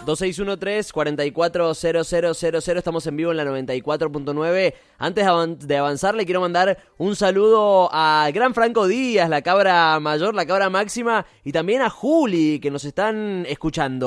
2613-440000, estamos en vivo en la 94.9. Antes de avanzar, le quiero mandar un saludo al gran Franco Díaz, la cabra mayor, la cabra máxima, y también a Juli, que nos están escuchando.